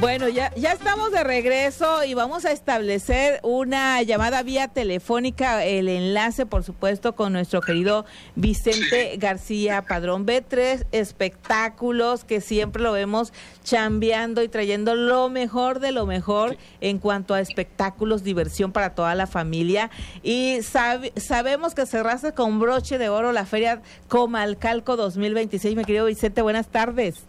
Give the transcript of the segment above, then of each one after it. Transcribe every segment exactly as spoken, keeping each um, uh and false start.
Bueno, ya, ya estamos de regreso y vamos a establecer una llamada vía telefónica, el enlace, por supuesto, con nuestro querido Vicente sí. García Padrón. B tres Espectáculos, que siempre lo vemos chambeando y trayendo lo mejor de lo mejor en cuanto a espectáculos, diversión para toda la familia. Y sab- sabemos que cerraste con broche de oro la Feria Comalcalco dos mil veintiséis. Mi querido Vicente, buenas tardes.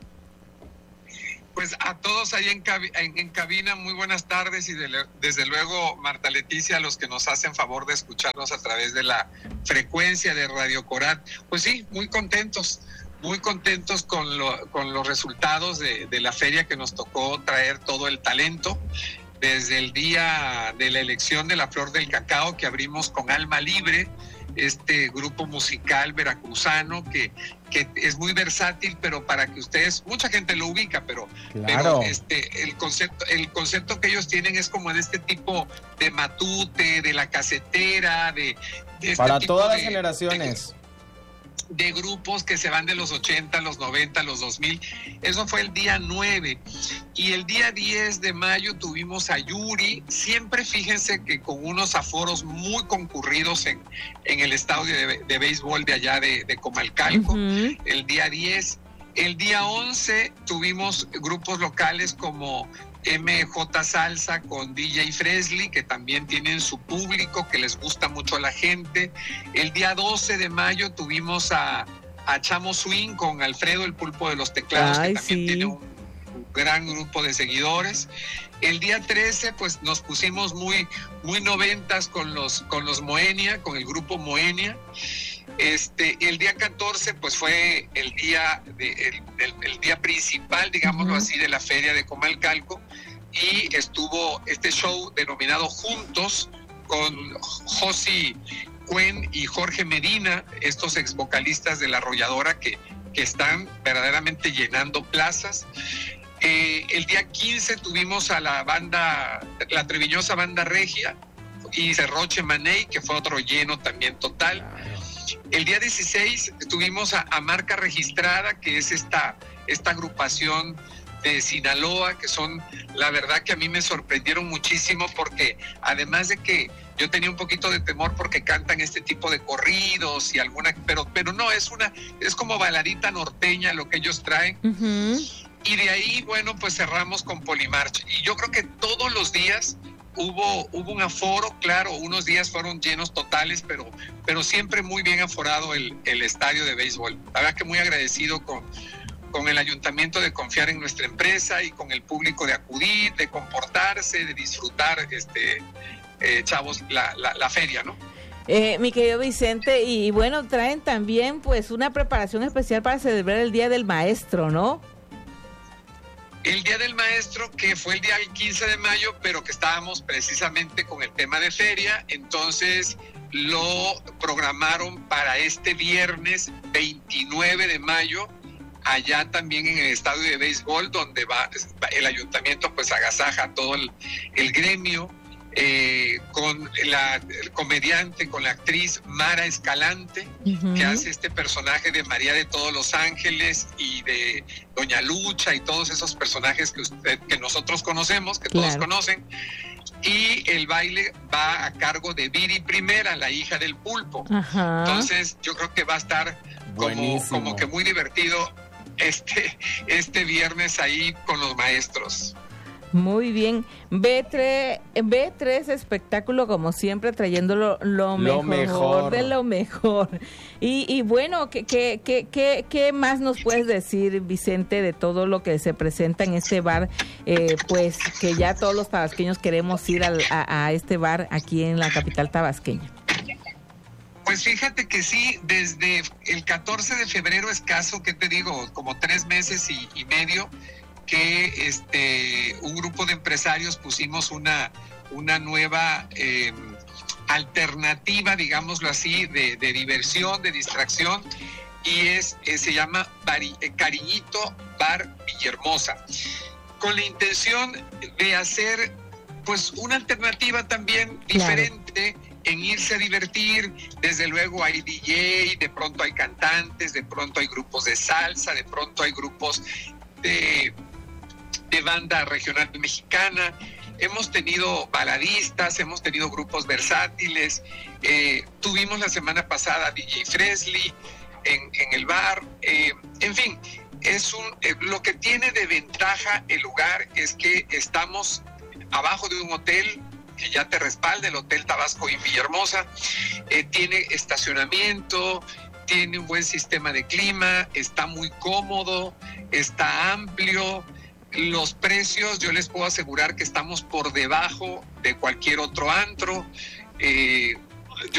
Pues a todos ahí en, cabi- en, en cabina, muy buenas tardes y de le- desde luego, Marta Leticia, a los que nos hacen favor de escucharnos a través de la frecuencia de Radio Corat. Pues sí, muy contentos, muy contentos con, lo, con los resultados de, de la feria, que nos tocó traer todo el talento. Desde el día de la elección de la Flor del Cacao, que abrimos con Alma Libre, este grupo musical veracruzano que, que es muy versátil, pero para que ustedes, mucha gente lo ubica, pero, claro. pero este el concepto, el concepto que ellos tienen es como de este tipo de matute, de la casetera, de, de este para tipo todas de, las generaciones. De, de grupos que se van de los ochenta, los noventa, los dos mil. Eso fue el día nueve. Y el día diez de mayo tuvimos a Yuri, siempre fíjense que con unos aforos muy concurridos en, en el estadio de, de béisbol de allá de, de Comalcalco. Uh-huh. El día diez. El día once tuvimos grupos locales como M J Salsa con D J Fresley, que también tienen su público, que les gusta mucho a la gente. El día doce de mayo tuvimos a, a Chamo Swing con Alfredo, el Pulpo de los Teclados, Ay, que también sí. tiene un, un gran grupo de seguidores. El día trece, pues nos pusimos muy, muy noventas con los, con los Moenia, con el grupo Moenia. Este, el día catorce, pues fue el día de, el, el, el día principal, digámoslo uh-huh. así, de la feria de Comalcalco, y estuvo este show denominado Juntos con Josi Cuen y Jorge Medina, estos ex vocalistas de La Arrolladora que, que están verdaderamente llenando plazas. Eh, el día quince tuvimos a la banda, la treviñosa Banda Regia, y Cerroche Maney, que fue otro lleno también total. El día dieciséis tuvimos a, a Marca Registrada, que es esta, esta agrupación de Sinaloa, que son, la verdad que a mí me sorprendieron muchísimo, porque además de que yo tenía un poquito de temor porque cantan este tipo de corridos y alguna, pero, pero no, es una, es como baladita norteña lo que ellos traen. Uh-huh. Y de ahí, bueno, pues cerramos con Polimarch. Y yo creo que todos los días Hubo, hubo un aforo, claro, unos días fueron llenos totales, pero, pero siempre muy bien aforado el, el estadio de béisbol. La verdad que muy agradecido con, con el ayuntamiento de confiar en nuestra empresa y con el público de acudir, de comportarse, de disfrutar, este, eh, chavos, la, la, la feria, ¿no? Eh, mi querido Vicente, y bueno, traen también pues una preparación especial para celebrar el Día del Maestro, ¿no? El Día del Maestro, que fue el día quince de mayo, pero que estábamos precisamente con el tema de feria, entonces lo programaron para este viernes veintinueve de mayo, allá también en el estadio de béisbol, donde va el ayuntamiento, pues agasaja a todo el, el gremio, eh, con la el comediante, con la actriz Mara Escalante, uh-huh. que hace este personaje de María de todos los Ángeles y de Doña Lucha y todos esos personajes que usted, que nosotros conocemos, que claro. todos conocen. Y el baile va a cargo de Viri Primera, la hija del Pulpo. Uh-huh. Entonces yo creo que va a estar como, como que muy divertido este, este viernes ahí con los maestros. Muy bien, B tres, B tres Espectáculo, como siempre, trayéndolo lo, lo mejor, mejor de lo mejor. Y, y bueno, ¿qué, qué, qué, qué, ¿qué más nos puedes decir, Vicente, de todo lo que se presenta en este bar? Eh, pues que ya todos los tabasqueños queremos ir al, a, a este bar aquí en la capital tabasqueña. Pues fíjate que sí, desde el catorce de febrero escaso, ¿qué te digo? Como tres meses y, y medio, que este un grupo de empresarios pusimos una, una nueva eh, alternativa, digámoslo así, de, de diversión, de distracción, y es eh, se llama Bari, eh, Cariñito Bar Villahermosa, con la intención de hacer pues una alternativa también diferente, claro. en irse a divertir. Desde luego hay D J, de pronto hay cantantes, de pronto hay grupos de salsa, de pronto hay grupos de de banda regional mexicana, hemos tenido baladistas, hemos tenido grupos versátiles, eh, tuvimos la semana pasada D J Fresley en, en el bar, eh, en fin, es un, eh, lo que tiene de ventaja el lugar es que estamos abajo de un hotel que ya te respalda, el Hotel Tabasco en Villahermosa, eh, tiene estacionamiento, tiene un buen sistema de clima, está muy cómodo, está amplio. Los precios, yo les puedo asegurar que estamos por debajo de cualquier otro antro. Eh,